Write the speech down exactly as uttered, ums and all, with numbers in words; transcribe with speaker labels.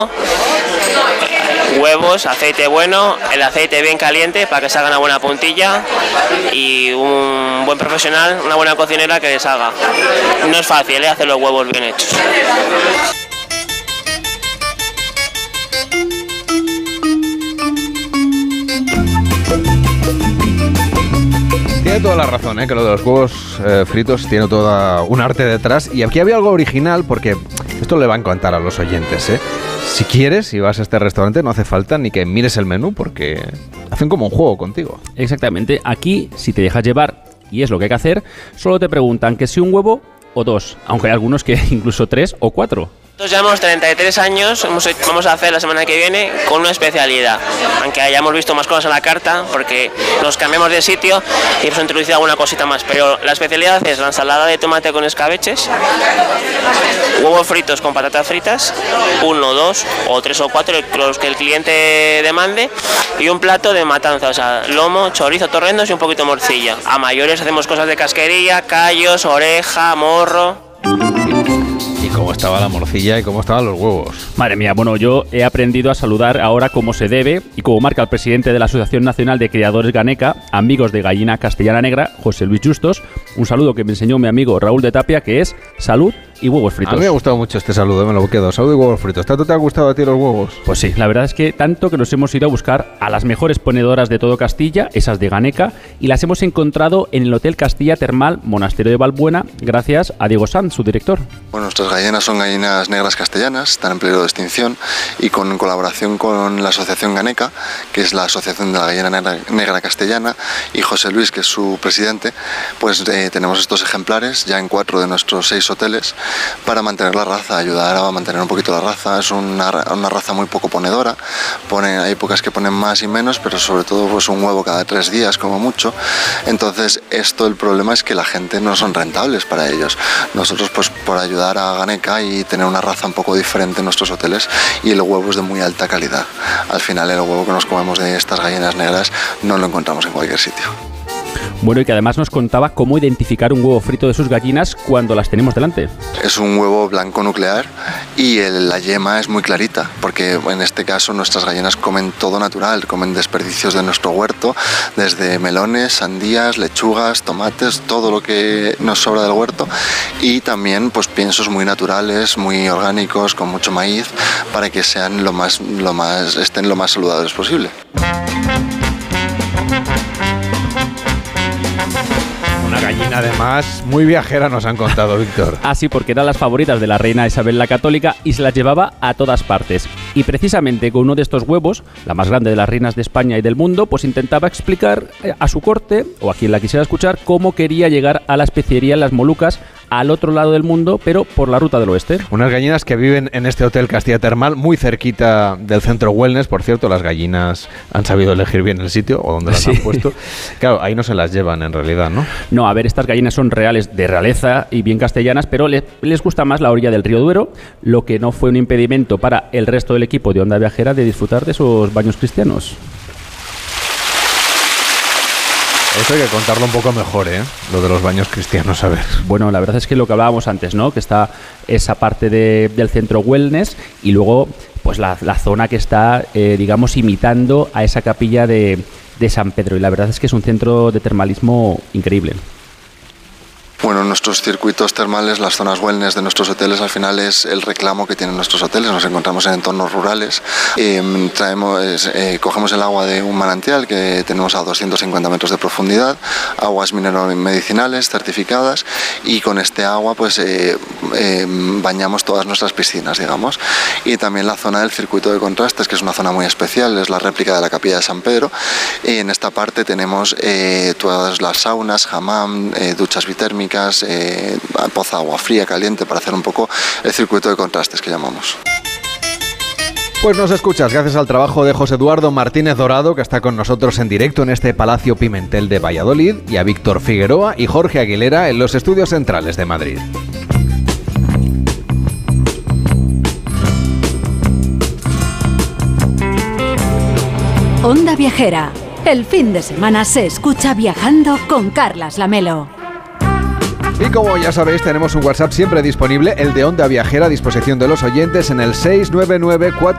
Speaker 1: huevos, aceite bueno, el aceite bien caliente para que se haga una buena puntilla y un buen profesional, una buena cocinera que les haga. No es fácil, ¿eh? Hacer los huevos bien hechos.
Speaker 2: Tiene toda la razón, ¿eh? Que lo de los huevos eh, fritos tiene toda un arte detrás. Y aquí había algo original porque esto le va a encantar a los oyentes, ¿eh? Si quieres y vas a este restaurante no hace falta ni que mires el menú porque hacen como un juego contigo.
Speaker 3: Exactamente. Aquí, si te dejas llevar, y es lo que hay que hacer, solo te preguntan que si un huevo o dos, aunque hay algunos que incluso tres o cuatro.
Speaker 1: Nosotros llevamos treinta y tres años, vamos a hacer la semana que viene con una especialidad, aunque hayamos visto más cosas en la carta porque nos cambiamos de sitio y hemos introducido alguna cosita más, pero la especialidad es la ensalada de tomate con escabeches, huevos fritos con patatas fritas, uno, dos o tres o cuatro, los que el cliente demande, y un plato de matanza, o sea, lomo, chorizo, torrendos y un poquito de morcilla. A mayores hacemos cosas de casquería, callos, oreja, morro.
Speaker 2: ¿Y cómo estaba la morcilla y cómo estaban los huevos?
Speaker 3: Madre mía, bueno, yo he aprendido a saludar ahora como se debe y como marca el presidente de la Asociación Nacional de Criadores Ganeca, amigos de gallina castellana negra, José Luis Justos, un saludo que me enseñó mi amigo Raúl de Tapia, que es salud y huevos fritos.
Speaker 2: A mí me ha gustado mucho este saludo, me lo quedo. Salud y huevos fritos. ¿Tanto te ha gustado a ti los huevos?
Speaker 3: Pues sí, la verdad es que tanto que nos hemos ido a buscar a las mejores ponedoras de todo Castilla, esas de Ganeca, y las hemos encontrado en el Hotel Castilla Termal Monasterio de Valbuena, gracias a Diego Sanz, su director.
Speaker 4: Bueno, nuestras gallinas son gallinas negras castellanas, están en peligro de extinción, y con colaboración con la Asociación Ganeca, que es la Asociación de la Gallina Negra, Negra Castellana, y José Luis, que es su presidente, pues eh, tenemos estos ejemplares ya en cuatro de nuestros seis hoteles para mantener la raza, ayudar a mantener un poquito la raza. Es una, una raza muy poco ponedora, Pone, hay épocas que ponen más y menos, pero sobre todo pues un huevo cada tres días como mucho. Entonces esto, el problema es que la gente no son rentables para ellos. Nosotros pues por ayudar a Ganeca y tener una raza un poco diferente en nuestros hoteles, y el huevo es de muy alta calidad. Al final el huevo que nos comemos de estas gallinas negras no lo encontramos en cualquier sitio.
Speaker 3: Bueno, y que además nos contaba cómo identificar un huevo frito de sus gallinas cuando las tenemos delante.
Speaker 4: Es un huevo blanco nuclear y el, la yema es muy clarita, porque en este caso nuestras gallinas comen todo natural, comen desperdicios de nuestro huerto, desde melones, sandías, lechugas, tomates, todo lo que nos sobra del huerto, y también pues piensos muy naturales, muy orgánicos, con mucho maíz, para que sean lo más, lo más, estén lo más saludables posible.
Speaker 2: Una gallina además muy viajera nos han contado, Víctor.
Speaker 3: Ah, sí, porque eran las favoritas de la reina Isabel la Católica y se las llevaba a todas partes. Y precisamente con uno de estos huevos, la más grande de las reinas de España y del mundo, pues intentaba explicar a su corte, o a quien la quisiera escuchar, cómo quería llegar a la especiería en las Molucas, al otro lado del mundo, pero por la ruta del oeste.
Speaker 2: Unas gallinas que viven en este Hotel Castilla Termal, muy cerquita del centro wellness. Por cierto, las gallinas han sabido elegir bien el sitio o donde las sí. han puesto. Claro, ahí no se las llevan en realidad, ¿no?
Speaker 3: No, a ver, estas gallinas son reales, de realeza y bien castellanas, pero les, les gusta más la orilla del río Duero, lo que no fue un impedimento para el resto del equipo de Onda Viajera de disfrutar de esos baños cristianos.
Speaker 2: Eso hay que contarlo un poco mejor, ¿eh? Lo de los baños cristianos, a ver.
Speaker 3: Bueno, la verdad es que lo que hablábamos antes, ¿no? Que está esa parte de, del centro wellness y luego pues la, la zona que está, eh, digamos, imitando a esa capilla de, de San Pedro. Y la verdad es que es un centro de termalismo increíble.
Speaker 4: Bueno, nuestros circuitos termales, las zonas wellness de nuestros hoteles, al final es el reclamo que tienen nuestros hoteles. Nos encontramos en entornos rurales, eh, traemos, eh, cogemos el agua de un manantial que tenemos a doscientos cincuenta metros de profundidad, aguas mineromedicinales certificadas, y con este agua pues eh, eh, bañamos todas nuestras piscinas, digamos. Y también la zona del circuito de contrastes, que es una zona muy especial, es la réplica de la capilla de San Pedro, y en esta parte tenemos eh, todas las saunas, hammam, eh, duchas bitérmicas, Eh, poza agua fría, caliente, para hacer un poco el circuito de contrastes que llamamos.
Speaker 2: Pues nos escuchas gracias al trabajo de José Eduardo Martínez Dorado, que está con nosotros en directo en este Palacio Pimentel de Valladolid, y a Víctor Figueroa y Jorge Aguilera en los estudios centrales de Madrid.
Speaker 5: Onda Viajera. El fin de semana se escucha viajando con Carlas Lamelo.
Speaker 2: Y como ya sabéis, tenemos un WhatsApp siempre disponible, el de Onda Viajera, a disposición de los oyentes en el seis nueve nueve, cuatro